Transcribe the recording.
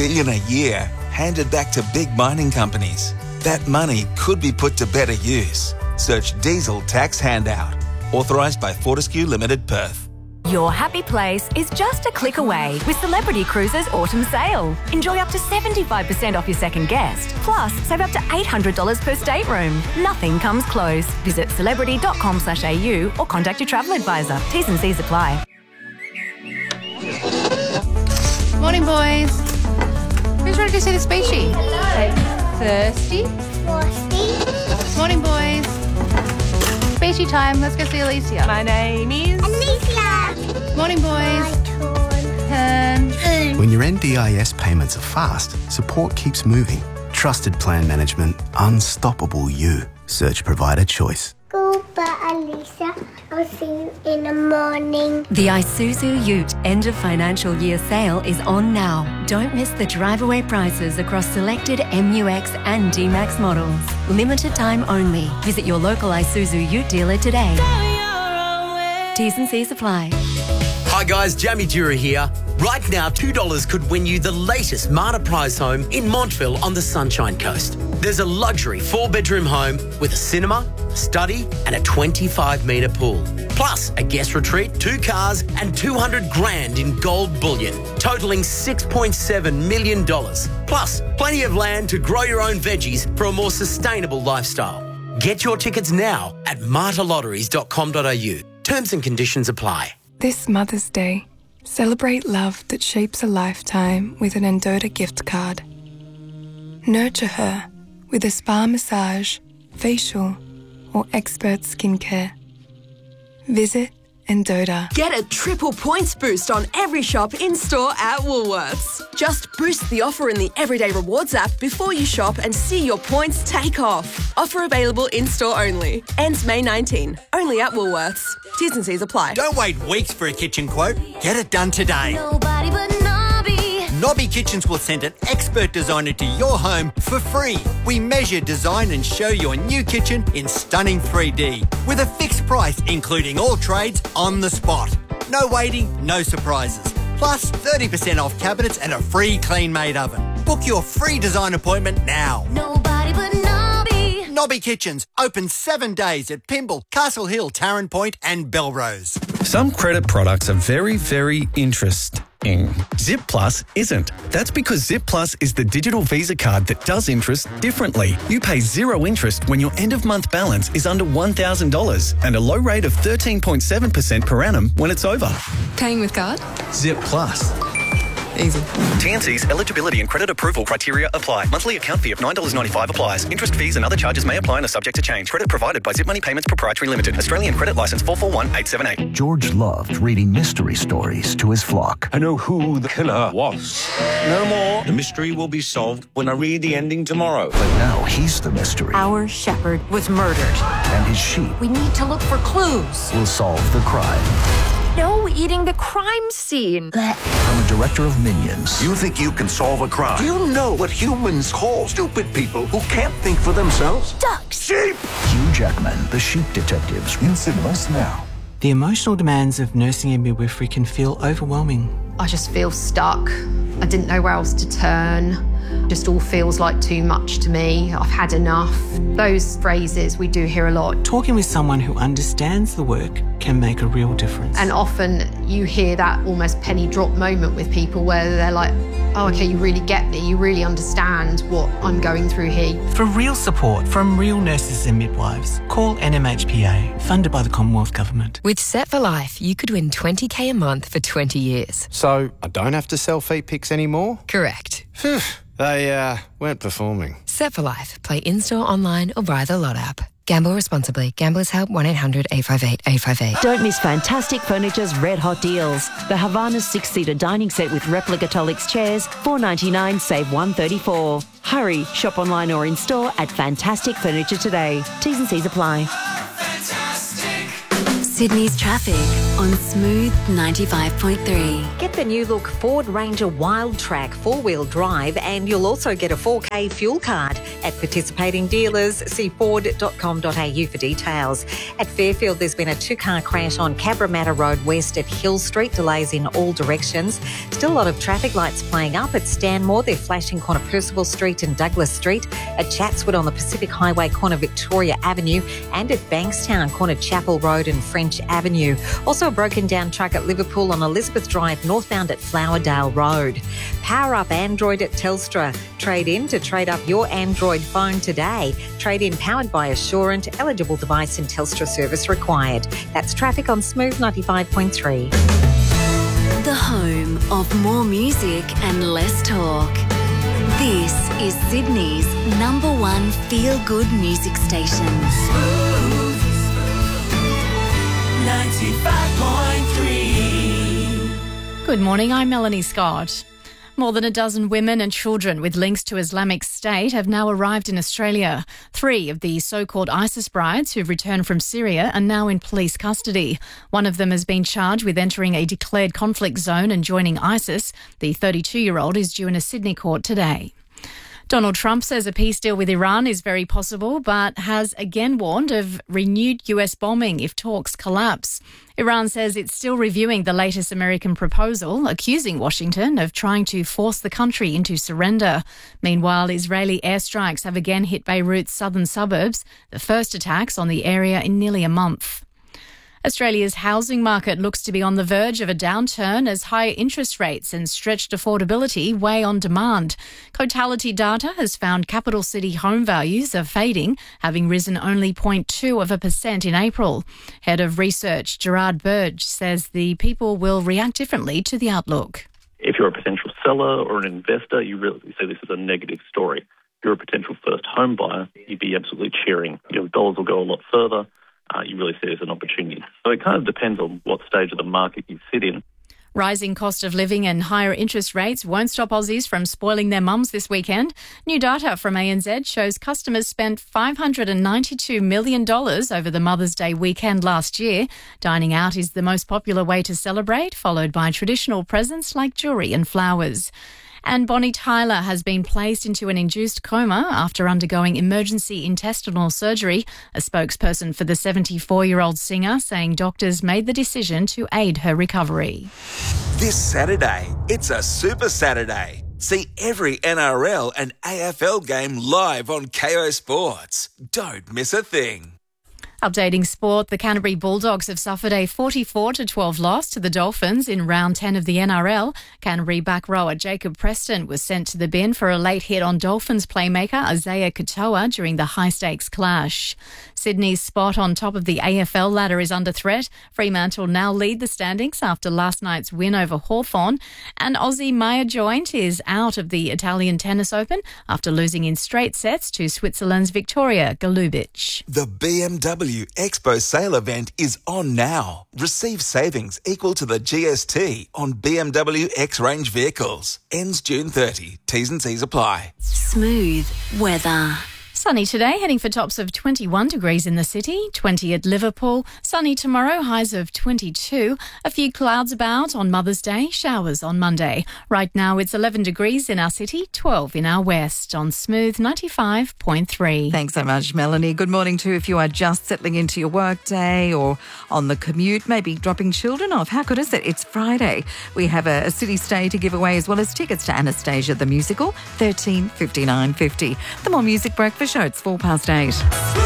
billion a year handed back to big mining companies. That money could be put to better use. Search diesel tax handout. Authorised by Fortescue Limited, Perth. Your happy place is just a click away with Celebrity Cruises Autumn Sale. Enjoy up to 75% off your second guest. Plus, save up to $800 per stateroom. Nothing comes close. Visit celebrity.com/au or contact your travel advisor. T's and C's apply. Morning, boys. Who's ready to see the species? Thirsty? Morning, boys. Species time. Let's go see Alicia. My name is Alicia. Morning, boys. Turn. When your NDIS payments are fast, support keeps moving. Trusted plan management, unstoppable you. Search provider choice. Goodbye, Alicia. I'll see you in the morning. The Isuzu Ute end of financial year sale is on now. Don't miss the drive-away prices across selected MUX and D-Max models. Limited time only. Visit your local Isuzu Ute dealer today. T's and C's apply. Hi guys, Jamie Dura here. Right now, $2 could win you the latest Marta Prize home in Montville on the Sunshine Coast. There's a luxury 4-bedroom home with a cinema, study and a 25-metre pool. Plus a guest retreat, 2 cars and $200,000 in gold bullion, totalling $6.7 million. Plus plenty of land to grow your own veggies for a more sustainable lifestyle. Get your tickets now at martalotteries.com.au. Terms and conditions apply. This Mother's Day, celebrate love that shapes a lifetime with an Endota gift card. Nurture her with a spa massage, facial, or expert skincare. Visit Endota. Get a triple points boost on every shop in-store at Woolworths. Just boost the offer in the Everyday Rewards app before you shop and see your points take off. Offer available in-store only. Ends May 19. Only at Woolworths. T's and C's apply. Don't wait weeks for a kitchen quote. Get it done today. Nobody but Nobby. Nobby Kitchens will send an expert designer to your home for free. We measure, design and show your new kitchen in stunning 3D with a fixed price, including all trades on the spot. No waiting, no surprises. Plus 30% off cabinets and a free clean-made oven. Book your free design appointment now. Nobody but Nobby. Nobby Kitchens, open 7 days at Pymble, Castle Hill, Tarrant Point and Belrose. Some credit products are very, very interesting. Zip Plus isn't. That's because Zip Plus is the digital Visa card that does interest differently. You pay 0 interest when your end-of-month balance is under $1,000 and a low rate of 13.7% per annum when it's over. Paying with card? Zip Plus. Easy. TNC's eligibility and credit approval criteria apply. Monthly account fee of $9.95 applies. Interest fees and other charges may apply and are subject to change. Credit provided by Zip Money Payments Proprietary Limited. Australian Credit Licence 441878. George loved reading mystery stories to his flock. I know who the killer was. No more. The mystery will be solved when I read the ending tomorrow. But now he's the mystery. Our shepherd was murdered. And his sheep We need to look for clues. will solve the crime. No eating the crime scene. From a director of Minions. You think you can solve a crime? Do you know what humans call stupid people who can't think for themselves? Ducks. Sheep! Hugh Jackman, the Sheep Detectives, in cinemas now. The emotional demands of nursing and midwifery can feel overwhelming. I just feel stuck. I didn't know where else to turn. Just all feels like too much to me. I've had enough. Those phrases we do hear a lot. Talking with someone who understands the work can make a real difference. And often you hear that almost penny drop moment with people where they're like, oh, okay, you really get me. You really understand what I'm going through here. For real support from real nurses and midwives, call NMHPA, funded by the Commonwealth Government. With Set for Life, you could win $20,000 a month for 20 years. So I don't have to sell feet pics anymore? Correct. Phew, they weren't performing. Set for Life. Play in-store, online or via the Lot app. Gamble responsibly. Gamblers Help 1-800-858-858. Don't miss Fantastic Furniture's red hot deals. The Havana 6-seater dining set with replica Tolix chairs, $4.99, save $134. Hurry, shop online or in store at Fantastic Furniture today. T's and C's apply. Sydney's traffic on Smooth 95.3. Get the new look Ford Ranger Wild Track 4-wheel drive and you'll also get a 4K fuel card. At participating dealers, see ford.com.au for details. At Fairfield, there's been a two-car crash on Cabramatta Road West at Hill Street, delays in all directions. Still a lot of traffic lights playing up at Stanmore. They're flashing corner Percival Street and Douglas Street. At Chatswood on the Pacific Highway corner Victoria Avenue and at Bankstown corner Chapel Road and French Avenue. Also a broken down truck at Liverpool on Elizabeth Drive northbound at Flowerdale Road. Power up Android at Telstra. Trade in to trade up your Android phone today. Trade in powered by Assurant. Eligible device and Telstra service required. That's traffic on Smooth 95.3. The home of more music and less talk. This is Sydney's #1 feel-good music station. 95.3. Good morning, I'm Melanie Scott. More than a dozen women and children with links to Islamic State have now arrived in Australia. 3 of the so-called ISIS brides who've returned from Syria are now in police custody. One of them has been charged with entering a declared conflict zone and joining ISIS. The 32-year-old is due in a Sydney court today. Donald Trump says a peace deal with Iran is very possible, but has again warned of renewed US bombing if talks collapse. Iran says it's still reviewing the latest American proposal, accusing Washington of trying to force the country into surrender. Meanwhile, Israeli airstrikes have again hit Beirut's southern suburbs, the first attacks on the area in nearly a month. Australia's housing market looks to be on the verge of a downturn as higher interest rates and stretched affordability weigh on demand. Cotality data has found capital city home values are fading, having risen only 0.2% in April. Head of Research Gerard Burge says the people will react differently to the outlook. If you're a potential seller or an investor, you really see this as a negative story. If you're a potential first home buyer, you'd be absolutely cheering. Your dollars will go a lot further. You really see it as an opportunity. So it kind of depends on what stage of the market you sit in. Rising cost of living and higher interest rates won't stop Aussies from spoiling their mums this weekend. New data from ANZ shows customers spent $592 million over the Mother's Day weekend last year. Dining out is the most popular way to celebrate, followed by traditional presents like jewellery and flowers. And Bonnie Tyler has been placed into an induced coma after undergoing emergency intestinal surgery. A spokesperson for the 74-year-old singer saying doctors made the decision to aid her recovery. This Saturday, it's a Super Saturday. See every NRL and AFL game live on KO Sports. Don't miss a thing. Updating sport, the Canterbury Bulldogs have suffered a 44-12 loss to the Dolphins in round 10 of the NRL. Canterbury back rower Jacob Preston was sent to the bin for a late hit on Dolphins playmaker Isaiah Katoa during the high-stakes clash. Sydney's spot on top of the AFL ladder is under threat. Fremantle now lead the standings after last night's win over Hawthorn. And Aussie Maya Joint is out of the Italian Tennis Open after losing in straight sets to Switzerland's Victoria Golubic. The BMW Expo sale event is on now. Receive savings equal to the GST on BMW X-Range vehicles. Ends June 30. T's and C's apply. Smooth weather. Sunny today, heading for tops of 21 degrees in the city, 20 at Liverpool. Sunny tomorrow, highs of 22. A few clouds about on Mother's Day, showers on Monday. Right now it's 11 degrees in our city, 12 in our west on Smooth 95.3. Thanks so much, Melanie. Good morning too if you are just settling into your work day or on the commute, maybe dropping children off. How good is it? It's Friday. We have a city stay to give away as well as tickets to Anastasia the Musical, $13.59.50. The More Music Breakfast Show, it's 8:04.